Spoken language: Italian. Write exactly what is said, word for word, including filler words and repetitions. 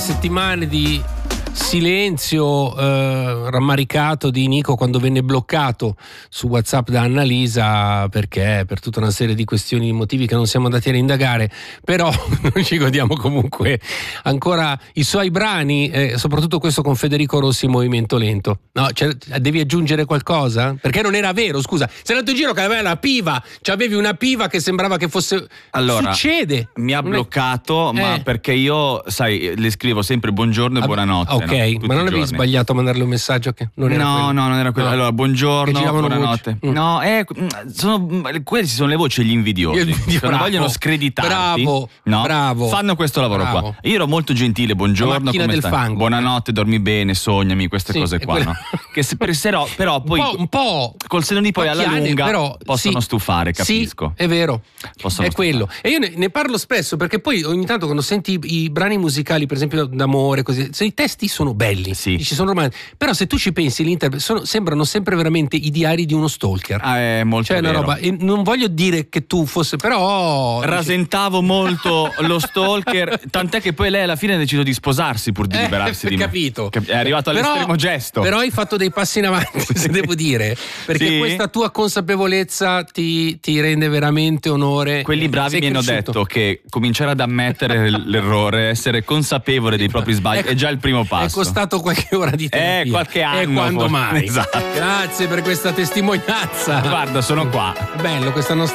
Settimane di silenzio eh, rammaricato di Nico quando venne bloccato su WhatsApp da Annalisa, perché per tutta una serie di questioni e motivi che non siamo andati a indagare, però noi ci godiamo comunque ancora i suoi brani, eh, soprattutto questo con Federico Rossi, Movimento Lento. No, cioè, devi aggiungere qualcosa? Perché non era vero, scusa, sei andato in giro che aveva la piva, cioè avevi una piva che sembrava che fosse... Allora, succede, mi ha non è- bloccato, ma Eh. perché io, sai, le scrivo sempre buongiorno e Ah, buonanotte. ok, no? Tutti ma non i avevi giorni. sbagliato a mandarle un messaggio che non era no, quello? no, non era quello. No. Allora, Che buongiorno, giravano buonanotte. voci. Mm. No, eh, sono, questi sono le voci degli invidiosi. Gli invidiosi, che non bravo. vogliono screditarti. Bravo, no? bravo. Fanno questo lavoro Bravo. qua. Io ero molto gentile, buongiorno, La macchina come del stai? fango. Buonanotte, dormi bene, sognami, queste Sì, cose è qua, quello. no? Che se, per, però, però poi un po', un po' col senno di poi alla Pacchiane, lunga però, possono sì, stufare, capisco. Sì, è vero. Possono è quello. E io ne, ne parlo spesso perché poi ogni tanto quando senti i, i brani musicali, per esempio d'amore, così, se i testi sono belli, Sì. ci sono romanzi, però se tu ci pensi, l'interprete sono, sembrano sempre veramente i diari di uno stalker. Ah, è molto cioè, una vero. roba. E non voglio dire che tu fosse, però. Rasentavo molto lo stalker, tant'è che poi lei alla fine ha deciso di sposarsi pur di Eh, liberarsi di me. capito. Cap- È arrivato Però- all'estremo gesto. Però hai fatto dei passi in avanti, se devo dire, perché Sì? questa tua consapevolezza ti, ti rende veramente onore. Quelli bravi Sei mi hanno cresciuto. detto che cominciare ad ammettere l'errore, essere consapevole dei propri sbagli è già il primo passo. È costato qualche ora di terapia. Eh, qualche anno, E quando forse. mai? Esatto. Grazie per questa testimonianza. Guarda, sono qua. Bello questa nostra